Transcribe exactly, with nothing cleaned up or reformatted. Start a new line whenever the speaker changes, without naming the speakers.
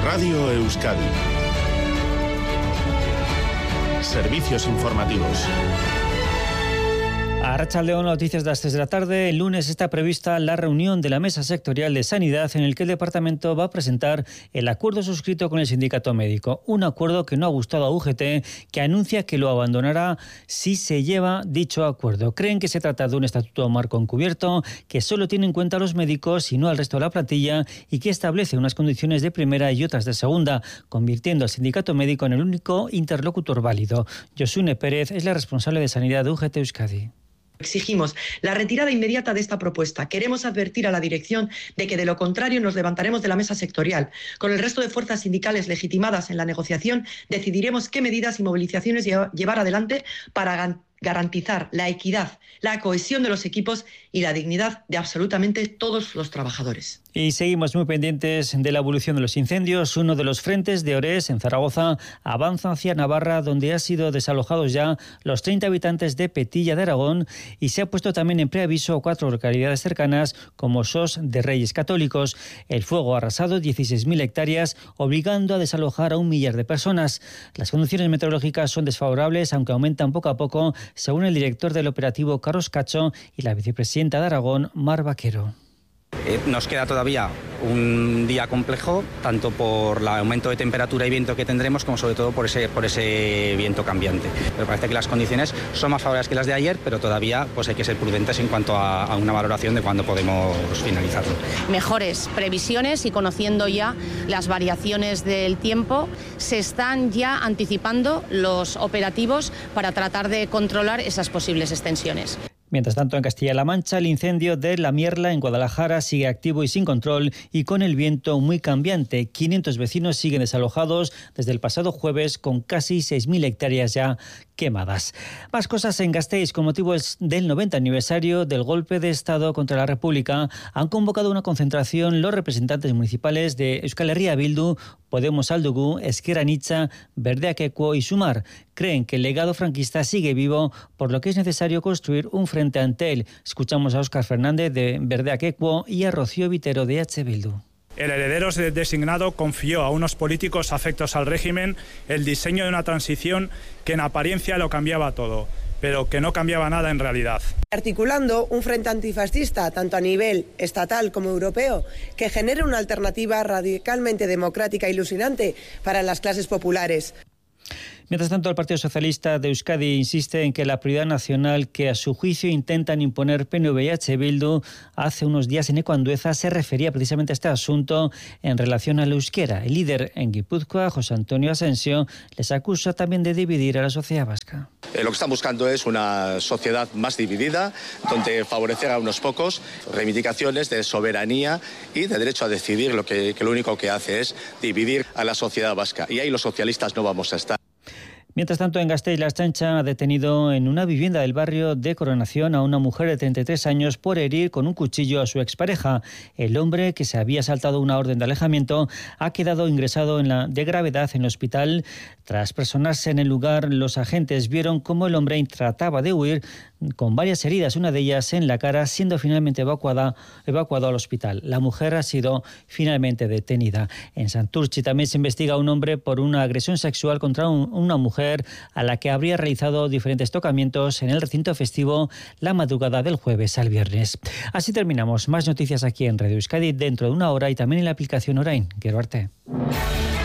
Radio Euskadi. Servicios informativos.
A Arratsaldeon, noticias de las tres de la tarde. El lunes está prevista la reunión de la Mesa Sectorial de Sanidad, en el que el departamento va a presentar el acuerdo suscrito con el sindicato médico. Un acuerdo que no ha gustado a U G T, que anuncia que lo abandonará si se lleva dicho acuerdo. Creen que se trata de un estatuto marco encubierto, que solo tiene en cuenta a los médicos y no al resto de la plantilla, y que establece unas condiciones de primera y otras de segunda, convirtiendo al sindicato médico en el único interlocutor válido. Josune Pérez es la responsable de Sanidad de U G T Euskadi.
Exigimos la retirada inmediata de esta propuesta. Queremos advertir a la dirección de que, de lo contrario, nos levantaremos de la mesa sectorial. Con el resto de fuerzas sindicales legitimadas en la negociación, decidiremos qué medidas y movilizaciones llevar adelante para garantizar la equidad, la cohesión de los equipos y la dignidad de absolutamente todos los trabajadores.
Y seguimos muy pendientes de la evolución de los incendios. Uno de los frentes de Orés, en Zaragoza, avanza hacia Navarra, donde han sido desalojados ya los treinta habitantes de Petilla de Aragón, y se ha puesto también en preaviso a cuatro localidades cercanas, como Sos de Reyes Católicos. El fuego ha arrasado dieciséis mil hectáreas, obligando a desalojar a un millar de personas. Las condiciones meteorológicas son desfavorables, aunque aumentan poco a poco, según el director del operativo, Carlos Cacho, y la vicepresidenta de Aragón, Mar Vaquero.
Eh, nos queda todavía un día complejo, tanto por el aumento de temperatura y viento que tendremos, como sobre todo por ese, por ese viento cambiante. Me parece que las condiciones son más favorables que las de ayer, pero todavía pues hay que ser prudentes en cuanto a, a una valoración de cuándo podemos finalizarlo.
Mejores previsiones, y conociendo ya las variaciones del tiempo, se están ya anticipando los operativos para tratar de controlar esas posibles extensiones.
Mientras tanto, en Castilla-La Mancha, el incendio de La Mierla, en Guadalajara, sigue activo y sin control, y con el viento muy cambiante. quinientos vecinos siguen desalojados desde el pasado jueves, con casi seis mil hectáreas ya quemadas. Más cosas en Gasteiz. Con motivo del noventa aniversario del golpe de Estado contra la República, han convocado una concentración los representantes municipales de Euskal Herria Bildu, Podemos Aldugu, Ezker Anitza, Berdeak Equo y Sumar. Creen que el legado franquista sigue vivo, por lo que es necesario construir un frente ante él. Escuchamos a Óscar Fernández de Berdeak Equo y a Rocío Vitero de H. Bildu.
El heredero designado confió a unos políticos afectos al régimen el diseño de una transición que en apariencia lo cambiaba todo, pero que no cambiaba nada en realidad.
Articulando un frente antifascista, tanto a nivel estatal como europeo, que genere una alternativa radicalmente democrática e ilusionante para las clases populares.
Mientras tanto, el Partido Socialista de Euskadi insiste en que la prioridad nacional que a su juicio intentan imponer P N V y H. Bildu, hace unos días en Eco Andueza se refería precisamente a este asunto en relación al euskera. El líder en Guipúzcoa, José Antonio Asensio, les acusa también de dividir a la sociedad vasca.
Eh, lo que están buscando es una sociedad más dividida, donde favorecer a unos pocos, reivindicaciones de soberanía y de derecho a decidir, lo que, que lo único que hace es dividir a la sociedad vasca. Y ahí los socialistas no vamos a estar.
Mientras tanto, en Gasteiz, la Ertzaintza ha detenido en una vivienda del barrio de Coronación a una mujer de treinta y tres años por herir con un cuchillo a su expareja. El hombre, que se había saltado una orden de alejamiento, ha quedado ingresado en la de gravedad en el hospital. Tras personarse en el lugar, los agentes vieron cómo el hombre trataba de huir con varias heridas, una de ellas en la cara, siendo finalmente evacuada, evacuado al hospital. La mujer ha sido finalmente detenida. En Santurtzi también se investiga a un hombre por una agresión sexual contra un, una mujer a la que habría realizado diferentes tocamientos en el recinto festivo la madrugada del jueves al viernes. Así terminamos. Más noticias aquí en Radio Euskadi dentro de una hora, y también en la aplicación Orain. Gero arte.